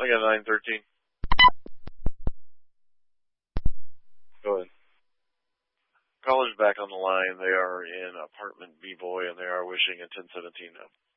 I got 913. Go ahead. Caller's back on the line. They are in apartment B-Boy, and they are wishing a 1017 now.